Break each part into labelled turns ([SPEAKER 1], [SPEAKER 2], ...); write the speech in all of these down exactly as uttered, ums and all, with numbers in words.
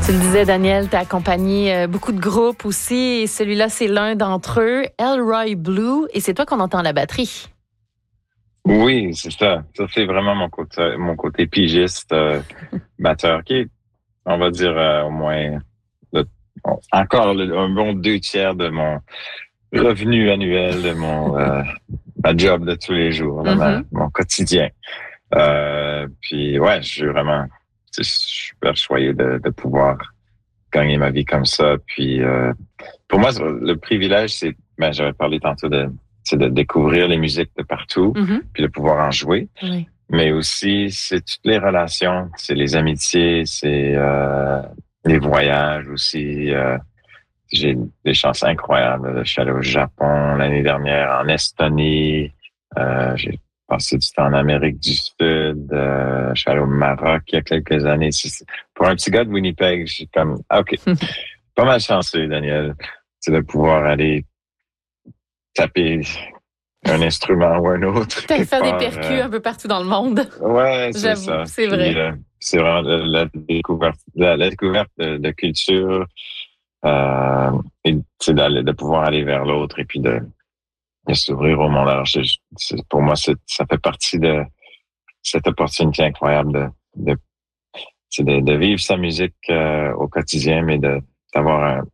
[SPEAKER 1] Tu le disais, Daniel, tu as accompagné euh, beaucoup de groupes aussi, et celui-là, c'est l'un d'entre eux, Elroy Blue, et c'est toi qu'on entend à la batterie.
[SPEAKER 2] Oui, c'est ça. Ça, c'est vraiment mon côté, mon côté pigiste, euh, batteur, qui est, on va dire, euh, au moins, le, encore le, un bon deux tiers de mon revenu annuel, de mon euh, ma job de tous les jours, de ma,
[SPEAKER 1] Mm-hmm.
[SPEAKER 2] mon quotidien. Euh, puis, ouais, je suis vraiment super choyé de, de pouvoir gagner ma vie comme ça. Puis, euh, pour moi, le privilège, c'est, ben, j'avais parlé tantôt de, c'est de découvrir les musiques de partout,
[SPEAKER 1] Mm-hmm.
[SPEAKER 2] puis de pouvoir en jouer.
[SPEAKER 1] Oui.
[SPEAKER 2] Mais aussi, c'est toutes les relations, c'est les amitiés, c'est euh, les voyages aussi. Euh, j'ai des chances incroyables. Je suis allé au Japon l'année dernière, en Estonie. Euh, j'ai passé du temps en Amérique du Sud. Euh, je suis allé au Maroc il y a quelques années. C'est, pour un petit gars de Winnipeg, je suis comme, ah, OK, pas mal chanceux, Daniel, c'est de pouvoir aller taper un instrument ou un autre.
[SPEAKER 1] T'as fait des percus
[SPEAKER 2] euh,
[SPEAKER 1] un peu partout dans le monde.
[SPEAKER 2] Ouais, c'est
[SPEAKER 1] J'avoue,
[SPEAKER 2] ça.
[SPEAKER 1] c'est
[SPEAKER 2] Puis,
[SPEAKER 1] vrai.
[SPEAKER 2] euh, c'est vraiment la, la découverte, la, la découverte de, de culture, euh, et c'est d'aller, de pouvoir aller vers l'autre et puis de, de s'ouvrir au monde. Alors, je, c'est, pour moi, c'est, ça fait partie de cette opportunité incroyable de, de, c'est de, de vivre sa musique euh, au quotidien, mais de d'avoir un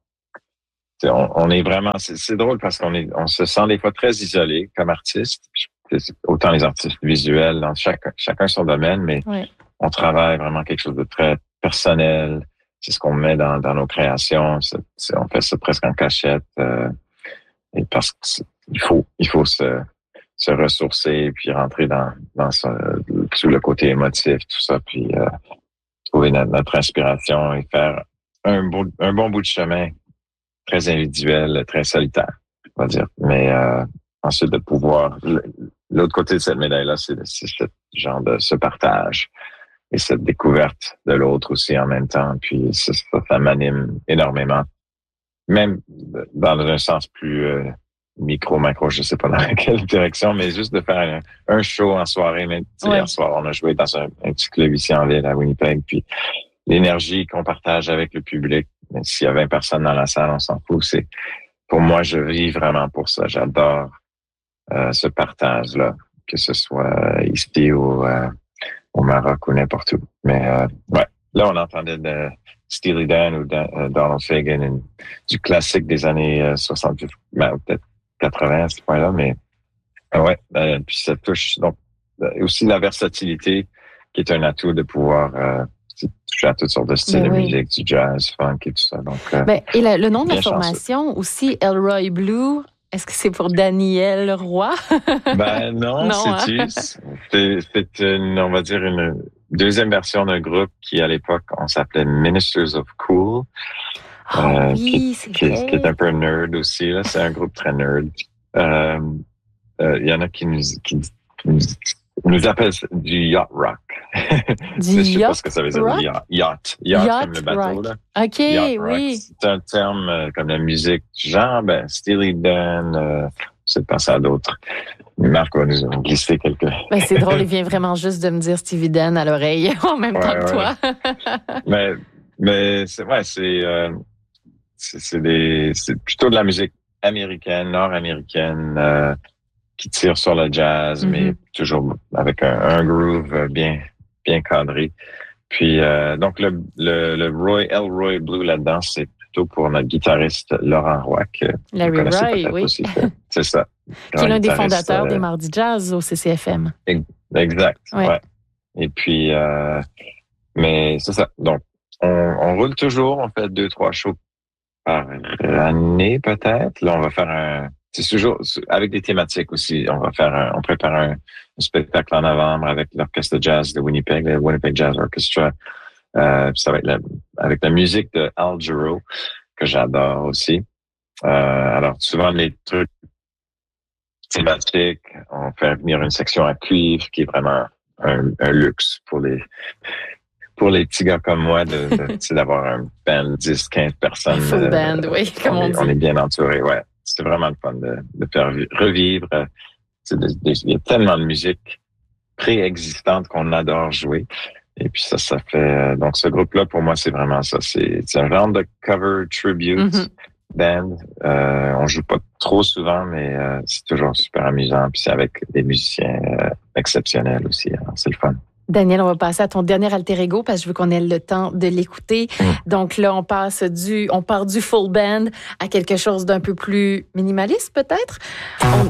[SPEAKER 2] On, on est vraiment, c'est, c'est drôle parce qu'on est, on se sent des fois très isolé comme artiste. Autant les artistes visuels, dans chaque, chacun son domaine, mais
[SPEAKER 1] Oui.
[SPEAKER 2] on travaille vraiment quelque chose de très personnel. C'est ce qu'on met dans, dans nos créations. C'est, c'est, on fait ça presque en cachette. Euh, et parce qu'il faut, il faut se, se ressourcer puis rentrer dans, dans ce, sous le côté émotif, tout ça, puis euh, trouver notre, notre inspiration et faire un, beau, un bon bout de chemin très individuel, très solitaire, on va dire. Mais euh, ensuite, de pouvoir... L'autre côté de cette médaille-là, c'est, c'est ce genre de ce partage et cette découverte de l'autre aussi en même temps. Puis ça, ça, ça m'anime énormément. Même dans un sens plus euh, micro, macro, je sais pas dans quelle direction, mais juste de faire un, un show en soirée. Mais ouais. Hier soir, on a joué dans un, un petit club ici en ville, à Winnipeg. Puis l'énergie qu'on partage avec le public, mais s'il y a vingt personnes dans la salle, on s'en fout. C'est, pour moi, je vis vraiment pour ça. J'adore euh, ce partage-là, que ce soit ici ou euh, au Maroc ou n'importe où. Mais euh, ouais, là, on entendait de Steely Dan ou de, euh, Donald Fagen, une, du classique des années euh, soixante-dix, ben, peut-être quatre-vingts à ce point-là. Mais euh, ouais, ben, puis ça touche donc aussi la versatilité qui est un atout de pouvoir... Euh, toucher à toutes sortes de styles ben de oui. musique, du jazz, funk et tout ça. Donc, euh,
[SPEAKER 1] ben, et la, le nom de la formation chanceux. Aussi, Elroy Blue, est-ce que c'est pour Daniel Roy?
[SPEAKER 2] Ben non, non c'est-tu. Hein? C'est, c'est une, on va dire, une deuxième version d'un groupe qui, à l'époque, on s'appelait Ministers of Cool.
[SPEAKER 1] Oh, euh, oui,
[SPEAKER 2] qui,
[SPEAKER 1] c'est
[SPEAKER 2] qui,
[SPEAKER 1] vrai.
[SPEAKER 2] qui est un peu nerd aussi. Là. C'est un groupe très nerd. Il euh, euh, y en a qui nous... Qui, qui nous On nous appelle du yacht rock.
[SPEAKER 1] Du
[SPEAKER 2] je sais
[SPEAKER 1] yacht
[SPEAKER 2] pas ce que ça veut dire.
[SPEAKER 1] rock?
[SPEAKER 2] Yacht. Yacht, yacht, yacht comme le bateau,
[SPEAKER 1] rock.
[SPEAKER 2] là.
[SPEAKER 1] OK,
[SPEAKER 2] yacht
[SPEAKER 1] oui.
[SPEAKER 2] Rock. C'est un terme euh, comme la musique, genre, ben, Steely Dan, euh, je sais pas ça d'autres. Marc va nous glisser quelques...
[SPEAKER 1] Ben, c'est drôle, il vient vraiment juste de me dire Steely Dan à l'oreille en même ouais, temps que ouais.
[SPEAKER 2] toi. mais, mais c'est, ouais, c'est, euh, c'est, c'est des, c'est plutôt de la musique américaine, nord-américaine, euh, qui tire sur le jazz, mm-hmm. mais toujours avec un, un groove bien, bien cadré. Puis, euh, donc, le, le, le Roy, Elroy Blue là-dedans, c'est plutôt pour notre guitariste Laurent Roy, que
[SPEAKER 1] Larry
[SPEAKER 2] vous connaissez
[SPEAKER 1] Roy,
[SPEAKER 2] peut-être
[SPEAKER 1] oui.
[SPEAKER 2] aussi. Que, c'est ça.
[SPEAKER 1] Qui est l'un des fondateurs euh, des Mardis Jazz au C C F M.
[SPEAKER 2] Exact, ouais. ouais. Et puis, euh, mais c'est ça. Donc, on, on roule toujours, on fait deux, trois shows par année peut-être. Là, on va faire un... C'est toujours avec des thématiques aussi. On va faire, un, on prépare un, un spectacle en novembre avec l'orchestre de jazz de Winnipeg, le Winnipeg Jazz Orchestra. Euh, ça va être la, avec la musique de Al Jarreau, que j'adore aussi. Euh, alors souvent les trucs thématiques, on fait venir une section à cuivre qui est vraiment un, un luxe pour les pour les petits gars comme moi de, de c'est d'avoir un band dix, quinze personnes.
[SPEAKER 1] Full euh, band, oui, comme on,
[SPEAKER 2] on est,
[SPEAKER 1] dit.
[SPEAKER 2] On est bien entouré, ouais. C'est vraiment le fun de, de faire revivre. C'est de, de, il y a tellement de musique préexistante qu'on adore jouer. Et puis ça, ça fait... Donc, ce groupe-là, pour moi, c'est vraiment ça. C'est, c'est un genre de cover tribute mm-hmm. band. Euh, on joue pas trop souvent, mais euh, c'est toujours super amusant. Puis c'est avec des musiciens euh, exceptionnels aussi. Alors, c'est le fun.
[SPEAKER 1] Daniel, on va passer à ton dernier alter ego parce que je veux qu'on ait le temps de l'écouter. Mm. Donc là, on passe du, on part du full band à quelque chose d'un peu plus minimaliste, peut-être. On,